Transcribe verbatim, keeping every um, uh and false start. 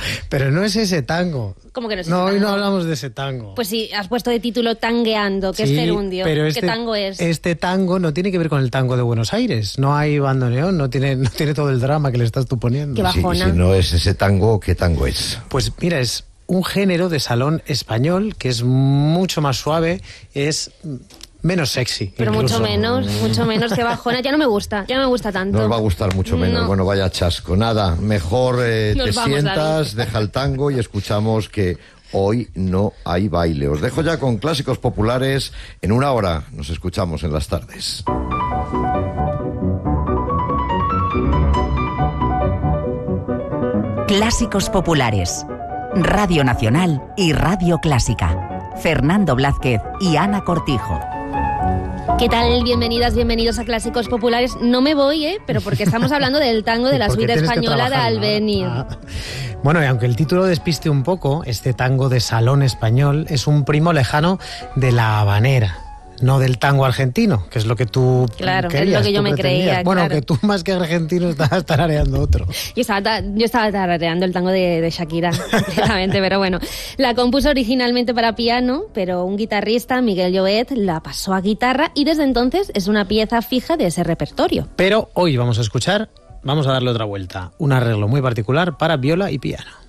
pero no es ese tango. ¿Cómo que no es No, ese hoy tango? no hablamos de ese tango. Pues sí, has puesto de título Tangueando, que Sí, es gerundio. pero ¿Qué este, tango es? Este tango no tiene que ver con el tango de Buenos Aires. No hay bandoneón, no tiene, no tiene todo el drama que le estás tú poniendo. Qué bajona. Si, si no es ese tango, ¿qué tango es? Pues mira, es un género de salón español que es mucho más suave, es menos sexy. Pero incluso. mucho menos, mucho menos que bajona. Ya no me gusta, ya no me gusta tanto. No os va a gustar mucho menos. No. Bueno, vaya chasco. Nada, mejor eh, Nos te vamos, sientas, David. deja el tango y escuchamos que hoy no hay baile. Os dejo ya con clásicos populares. En una hora nos escuchamos en las tardes. Clásicos populares. Radio Nacional y Radio Clásica. Fernando Blázquez y Ana Cortijo. ¿Qué tal? Bienvenidas, bienvenidos a Clásicos Populares. No me voy, ¿eh? Pero porque estamos hablando del tango de la Porque suite tienes que española de trabajar, ¿no? Albéniz. Ah. Bueno, y aunque el título despiste un poco, este tango de salón español es un primo lejano de la habanera. No del tango argentino, que es lo que tú Claro, querías, es lo que yo tú me pretendías. creía, Bueno, claro. que tú más que argentino estabas tarareando otro. Yo estaba, ta- yo estaba tarareando el tango de, de Shakira, completamente, pero bueno. La compuso originalmente para piano, pero un guitarrista, Miguel Llobet, la pasó a guitarra y desde entonces es una pieza fija de ese repertorio. Pero hoy vamos a escuchar, vamos a darle otra vuelta, un arreglo muy particular para viola y piano.